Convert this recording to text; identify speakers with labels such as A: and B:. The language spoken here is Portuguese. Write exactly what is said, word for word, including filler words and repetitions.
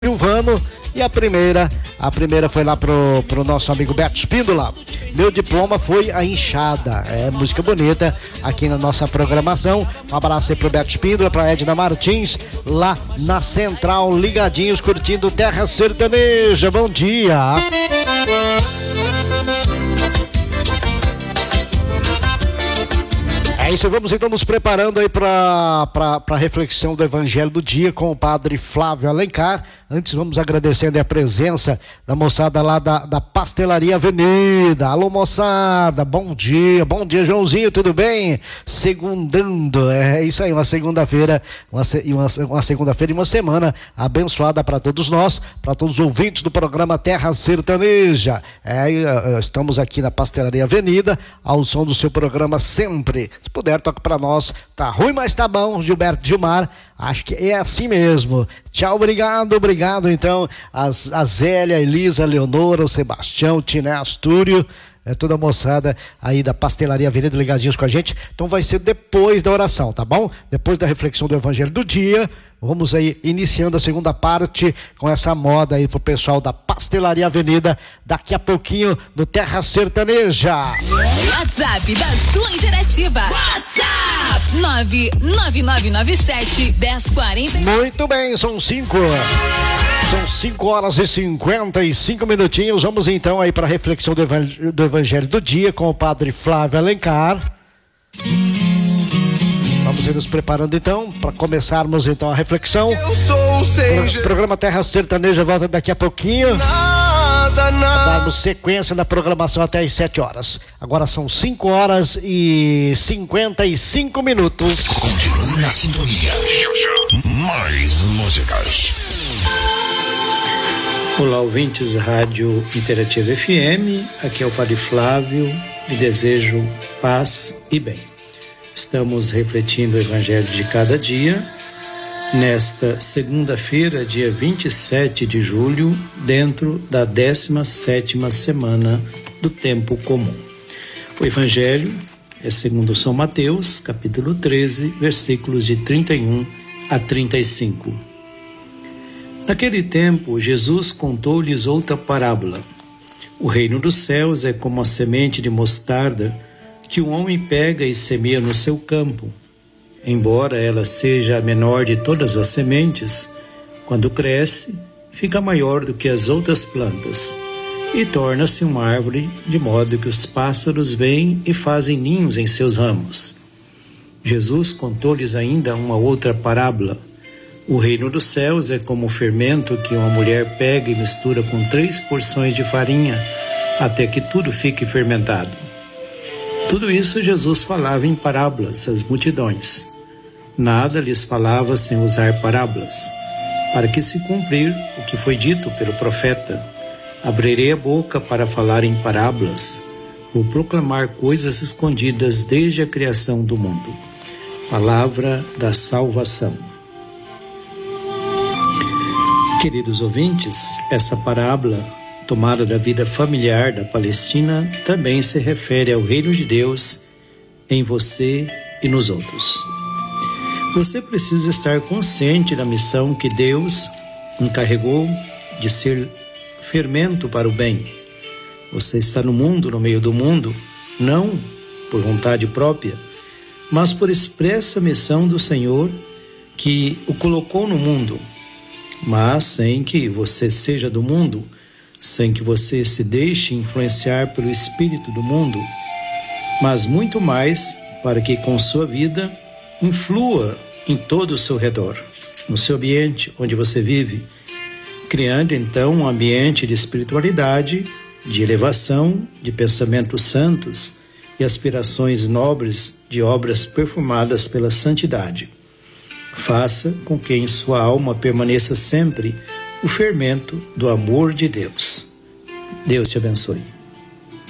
A: Silvano, e a primeira, a primeira foi lá pro, pro nosso amigo Beto Espíndola. Meu diploma foi a enxada. É música bonita aqui na nossa programação. Um abraço aí pro Beto Espíndola, pra Edna Martins, lá na Central, ligadinhos, curtindo Terra Sertaneja. Bom dia. É isso, vamos então nos preparando aí para a reflexão do Evangelho do Dia com o Padre Flávio Alencar. Antes vamos agradecendo a presença da moçada lá da, da Pastelaria Avenida. Alô, moçada, bom dia, bom dia, Joãozinho, tudo bem? Segundando, é isso aí, uma segunda-feira, uma, uma, uma segunda-feira e uma semana abençoada para todos nós, para todos os ouvintes do programa Terra Sertaneja. É, estamos aqui na Pastelaria Avenida, ao som do seu programa sempre. Se puder, toca para nós. Tá ruim, mas tá bom, Gilberto Gilmar. Acho que é assim mesmo. Tchau, obrigado, obrigado então a, a Zélia, a Elisa, a Leonora, o Sebastião, o Tiné Astúrio, é toda a moçada aí da Pastelaria Avenida ligadinhos com a gente. Então vai ser depois da oração, tá bom? Depois da reflexão do Evangelho do Dia, vamos aí iniciando a segunda parte com essa moda aí pro pessoal da Pastelaria Avenida, daqui a pouquinho no Terra Sertaneja.
B: WhatsApp da sua interativa. WhatsApp nove nove nove nove sete um zero quatro zero.
A: Muito bem, são cinco. São cinco horas e cinquenta e cinco minutinhos. Vamos então aí para a reflexão do Evangelho, do Evangelho do Dia com o Padre Flávio Alencar. Vamos ir nos preparando então para começarmos então a reflexão.
C: Eu sou o seja...
A: O programa Terra Sertaneja volta daqui a pouquinho.
C: Nada, nada.
A: Darmos sequência na programação até às sete horas. Agora são cinco horas e cinquenta e cinco minutos.
D: Continue na sintonia. Mais músicas.
E: Olá, ouvintes Rádio Interativa F M, aqui é o Padre Flávio e desejo paz e bem. Estamos refletindo o Evangelho de cada dia, nesta segunda-feira, dia vinte e sete de julho, dentro da décima sétima semana do Tempo Comum. O Evangelho é segundo São Mateus, capítulo treze, versículos de trinta e um a trinta e cinco. Naquele tempo, Jesus contou-lhes outra parábola. O reino dos céus é como a semente de mostarda que um homem pega e semeia no seu campo. Embora ela seja a menor de todas as sementes, quando cresce, fica maior do que as outras plantas e torna-se uma árvore, de modo que os pássaros vêm e fazem ninhos em seus ramos. Jesus contou-lhes ainda uma outra parábola. O reino dos céus é como o fermento que uma mulher pega e mistura com três porções de farinha, até que tudo fique fermentado. Tudo isso Jesus falava em parábolas às multidões. Nada lhes falava sem usar parábolas, para que se cumprir o que foi dito pelo profeta: abrirei a boca para falar em parábolas, ou proclamar coisas escondidas desde a criação do mundo. Palavra da salvação. Queridos ouvintes, essa parábola, tomada da vida familiar da Palestina, também se refere ao reino de Deus em você e nos outros. Você precisa estar consciente da missão que Deus encarregou de ser fermento para o bem. Você está no mundo, no meio do mundo, não por vontade própria, mas por expressa missão do Senhor que o colocou no mundo. Mas sem que você seja do mundo, sem que você se deixe influenciar pelo espírito do mundo, mas muito mais para que com sua vida influa em todo o seu redor, no seu ambiente onde você vive, criando então um ambiente de espiritualidade, de elevação, de pensamentos santos e aspirações nobres de obras perfumadas pela santidade. Faça com que em sua alma permaneça sempre o fermento do amor de Deus. Deus te abençoe.